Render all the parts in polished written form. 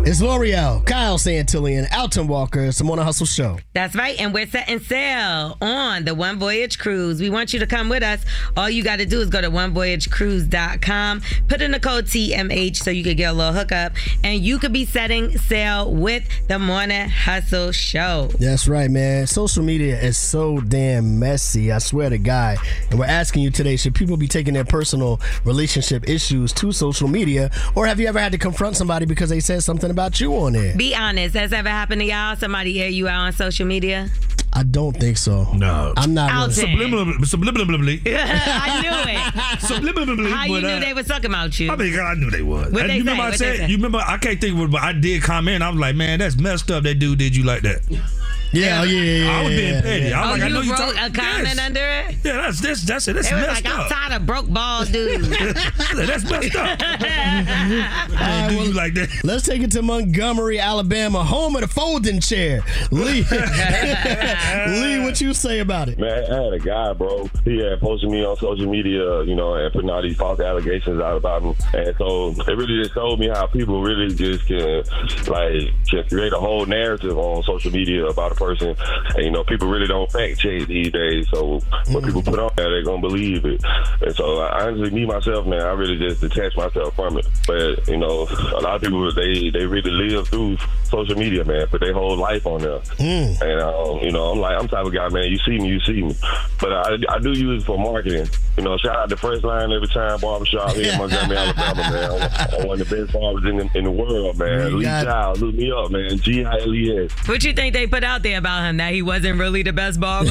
It's L'Oreal, Kyle Santillan, Alton Walker. It's the Morning Hustle Show. That's right, and we're setting sail on the One Voyage Cruise. We want you to come with us. All you got to do is go to onevoyagecruise.com, put in the code TMH so you can get a little hookup, and you could be setting sail with the Morning Hustle Show. That's right, man. Social media is so damn messy, I swear to God. And we're asking you today, should people be taking their personal relationship issues to social media, or have you ever had to confront somebody because they said something about you on there? Be honest. Has ever happened to y'all? Somebody air you out on social media? I don't think so. No. I'm not. Subliminally. I knew it. Subliminally. How you knew they was talking about you? I mean, I knew they was. What they you remember say? You remember, I can't think of it, but I did comment. I was like, man, that's messed up. That dude did you like that. Yeah. I was being petty. I was like, I know you you wrote a comment under it? Yeah, that's it. That's They was messed like, up. I'm tired of broke bald dudes. That's messed up. Do you like that? Let's take it to Montgomery, Alabama, home of the folding chair. Lee, Lee, what you say about it? Man, I had a guy, bro. He had posted me on social media, and putting all these false allegations out about me. And so it really just showed me how people really just can create a whole narrative on social media about a person. And, people really don't fact check these days. So what people put on there, they're going to believe it. And so honestly, me, myself, man, I really just detach myself from it. But, a lot of people, they really live through social media, man, put their whole life on there. And, I'm like, I'm the type of guy, man, you see me. But I do use it for marketing. Shout out to First Line Every Time Barbershop here in Montgomery, Alabama, man. I'm one of the best barbers in the world, man. Lee Giles, look me up, man. Giles. What you think they put out there about him, that he wasn't really the best barber?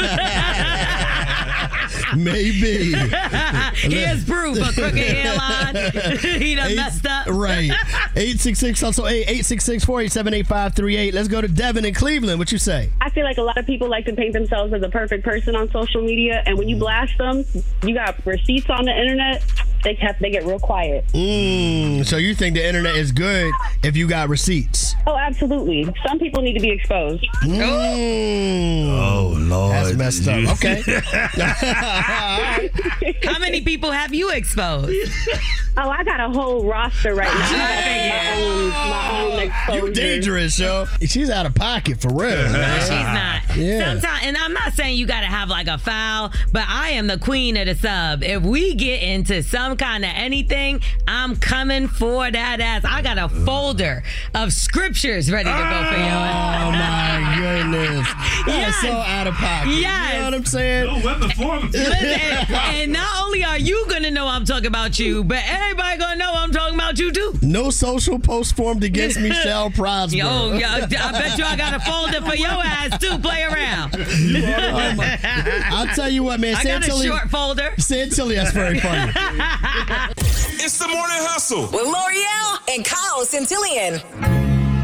Maybe. Here's proof. A crooked hairline. He done messed up. Right. 866-HUSTLE, 866-487-8538. Let's go to Devin in Cleveland. What you say? I feel like a lot of people like to paint themselves as a perfect person on social media, and when you blast them, you got receipts on the internet, they get real quiet. So you think the internet is good if you got receipts? Oh, absolutely. Some people need to be exposed. Oh, Lord. That's messed up. Okay. How many people have you exposed? Oh, I got a whole roster right now. my own exposure. You dangerous, yo. She's out of pocket for real. No, she's not. Yeah. Sometimes, and I'm not saying you got to have like a file, but I am the queen of the sub. If we get into some kind of anything, I'm coming for that ass. I got a folder of scriptures ready to go for you. Oh my goodness. That's so out of pocket. Yes. You know what I'm saying? No weapon formed. And not only are you going to know I'm talking about you, but everybody going to know I'm talking about you too. No social post formed against Michelle Prosper. Yo, I bet you I got a folder for your ass too. Play around. I'll tell you what, man. I got a short folder. Santillan, that's very funny. It's the Morning Hustle with L'Oreal and Kyle Santillan.